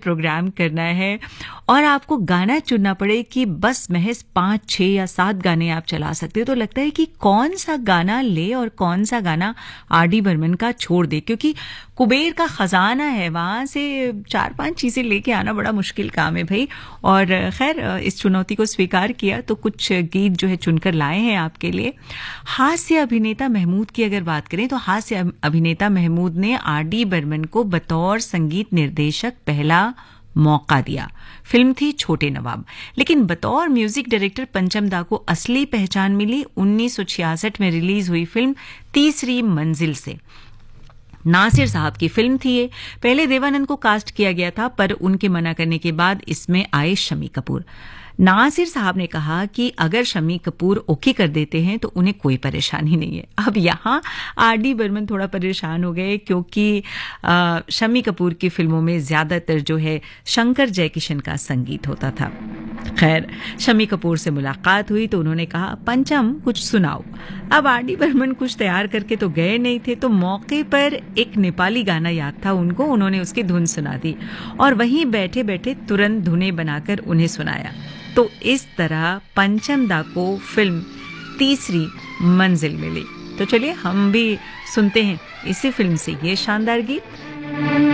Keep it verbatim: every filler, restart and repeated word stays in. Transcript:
Programme करना है और आपको गाना चुनना पड़े कि बस महज पाँच छः या सात गाने आप चला सकते हो, तो लगता है कि कौन सा गाना ले और कौन सा गाना आर डी बर्मन का छोड़ दे, क्योंकि कुबेर का खजाना है, वहाँ से चार पांच चीज़ें लेके आना बड़ा मुश्किल काम है भाई। और खैर इस चुनौती को स्वीकार किया तो कुछ गीत जो है चुनकर लाए हैं आपके लिए। हास्य अभिनेता महमूद की अगर बात करें तो हास्य अभिनेता महमूद ने आर डी बर्मन को बतौर संगीत निर्देशक पहला मौका दिया। फिल्म थी छोटे नवाब, लेकिन बतौर म्यूजिक डायरेक्टर पंचम दा को असली पहचान मिली उन्नीस सौ छियासठ में रिलीज हुई फिल्म तीसरी मंजिल से। नासिर साहब की फिल्म थी ये। पहले देवानंद को कास्ट किया गया था, पर उनके मना करने के बाद इसमें आए शम्मी कपूर। नासिर साहब ने कहा कि अगर शम्मी कपूर ओके कर देते हैं तो उन्हें कोई परेशानी नहीं है। अब यहाँ आर डी बर्मन थोड़ा परेशान हो गए, क्योंकि शम्मी कपूर की फिल्मों में ज्यादातर जो है शंकर जयकिशन का संगीत होता था। खैर शम्मी कपूर से मुलाकात हुई तो उन्होंने कहा, पंचम कुछ सुनाओ। अब आर डी बर्मन कुछ तैयार करके तो गए नहीं थे, तो मौके पर एक नेपाली गाना याद था उनको, उन्होंने उसकी धुन सुना दी और वहीं बैठे बैठे तुरंत धुनें बनाकर उन्हें सुनाया। तो इस तरह पंचम दा को फिल्म तीसरी मंजिल मिली। तो चलिए हम भी सुनते हैं इसी फिल्म से ये शानदार गीत।